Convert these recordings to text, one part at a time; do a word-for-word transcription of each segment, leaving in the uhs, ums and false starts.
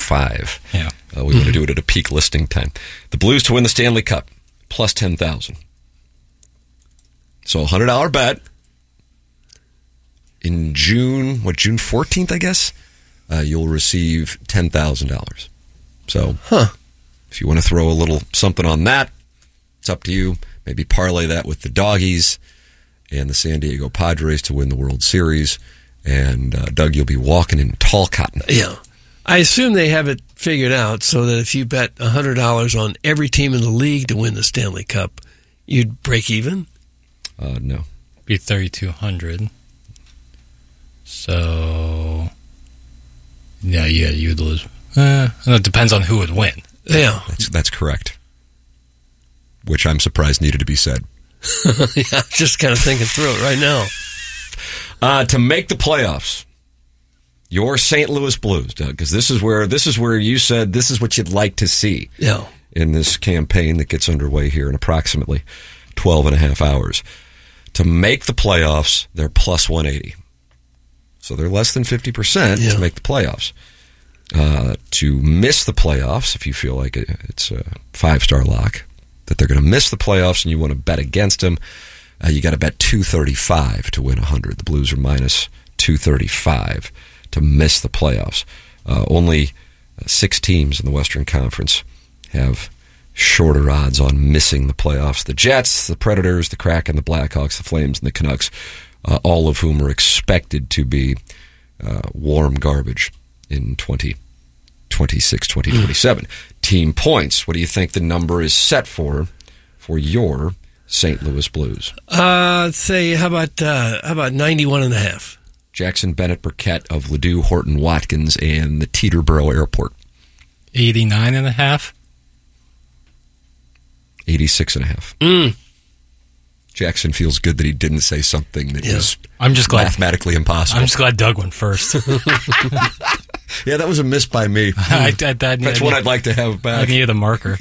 five. Yeah. Uh, we mm-hmm. want to do it at a peak listing time. The Blues to win the Stanley Cup, plus ten thousand. So a one hundred dollars bet in June, what, June fourteenth, I guess, uh, you'll receive ten thousand dollars. So huh. if you want to throw a little something on that, it's up to you. Maybe parlay that with the Doggies and the San Diego Padres to win the World Series. And, uh, Doug, you'll be walking in tall cotton. Yeah. I assume they have it figured out so that if you bet one hundred dollars on every team in the league to win the Stanley Cup, you'd break even? Uh, no. Be thirty-two hundred. So, yeah, yeah, you would lose. Uh, it depends on who would win. Yeah. That's, that's correct. Which I'm surprised needed to be said. Yeah, just kind of thinking through it right now. Uh, to make the playoffs, your Saint Louis Blues, Doug, because this is where this is where you said this is what you'd like to see. Yeah. In this campaign that gets underway here in approximately twelve and a half hours. To make the playoffs, they're plus one eighty. So they're less than fifty percent yeah. to make the playoffs. Uh, to miss the playoffs, if you feel like it, it's a five-star lock, that they're going to miss the playoffs and you want to bet against them, uh, you got to bet two thirty-five to win one hundred. The Blues are minus two thirty-five to miss the playoffs. Uh, only six teams in the Western Conference have shorter odds on missing the playoffs. The Jets, the Predators, the Kraken, the Blackhawks, the Flames, and the Canucks, uh, all of whom are expected to be uh, warm garbage in twenty twenty-six, twenty twenty-seven. Team points, what do you think the number is set for for your Saint Louis Blues? Uh, let's say, how about uh, how about ninety-one and a half? Jackson Bennett Burkett of Ladue, Horton Watkins, and the Teterboro Airport. eighty-nine and a half? eighty-six and a half. Mm. Jackson feels good that he didn't say something that yeah. was I'm just glad, mathematically impossible. I'm just glad Doug went first. Yeah, that was a miss by me. I, I, I, That's I, what I'd like to have back. I needed a marker.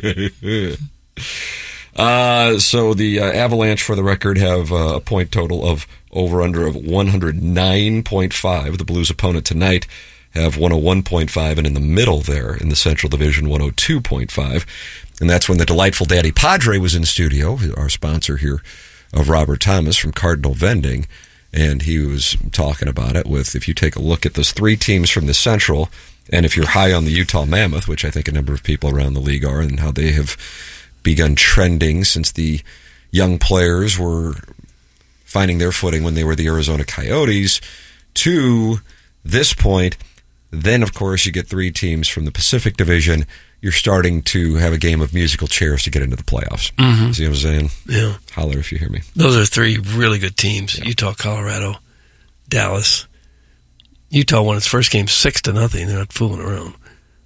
uh, so the uh, Avalanche, for the record, have uh, a point total of over-under of one oh nine point five. The Blues' opponent tonight have one oh one point five, and in the middle there, in the Central Division, one oh two point five. And that's when the delightful Daddy Padre was in studio, our sponsor here of Robert Thomas from Cardinal Vending, and he was talking about it with, if you take a look at those three teams from the Central, and if you're high on the Utah Mammoth, which I think a number of people around the league are, and how they have begun trending since the young players were finding their footing when they were the Arizona Coyotes, to this point, then, of course, you get three teams from the Pacific Division. You're starting to have a game of musical chairs to get into the playoffs. Mm-hmm. See what I'm saying? Yeah. Holler if you hear me. Those are three really good teams. Yeah. Utah, Colorado, Dallas. Utah won its first game six to nothing. They're not fooling around.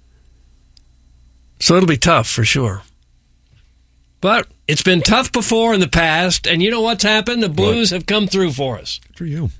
So it'll be tough for sure. But it's been tough before in the past, and you know what's happened? The Blues what? have come through for us. Good for you.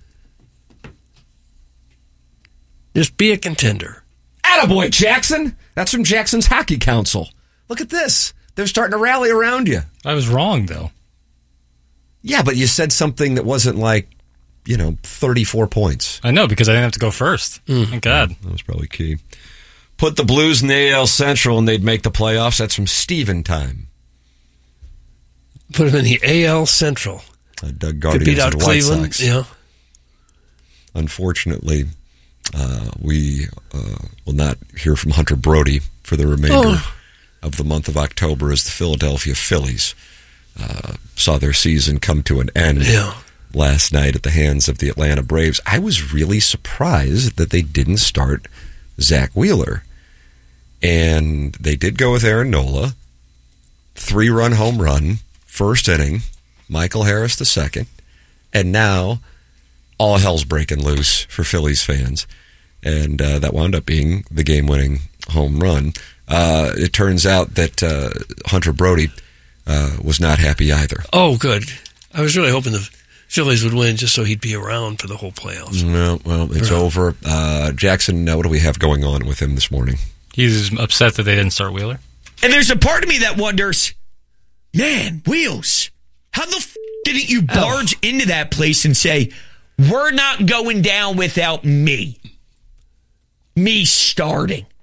Just be a contender. Attaboy, Jackson! That's from Jackson's Hockey Council. Look at this. They're starting to rally around you. I was wrong, though. Yeah, but you said something that wasn't like, you know, thirty-four points. I know, because I didn't have to go first. Mm. Thank God. That was probably key. Put the Blues in the A L Central and they'd make the playoffs. That's from Steven time. Put them in the A L Central. Uh, Doug Guardians Could beat out and the Cleveland. White Sox. Yeah. Unfortunately, uh, we uh, will not hear from Hunter Brody for the remainder oh. of the month of October as the Philadelphia Phillies uh, saw their season come to an end yeah. last night at the hands of the Atlanta Braves. I was really surprised that they didn't start Zach Wheeler. And they did go with Aaron Nola. Three-run home run, first inning. Michael Harris the second. And now all hell's breaking loose for Phillies fans. And uh, that wound up being the game-winning home run. Uh, it turns out that uh, Hunter Brody uh, was not happy either. Oh, good. I was really hoping the Phillies would win just so he'd be around for the whole playoffs. No, well, it's Right. over. Uh, Jackson, uh, what do we have going on with him this morning? He's upset that they didn't start Wheeler. And there's a part of me that wonders, man, Wheels, how the f*** didn't you barge oh. into that place and say, we're not going down without me. Me starting.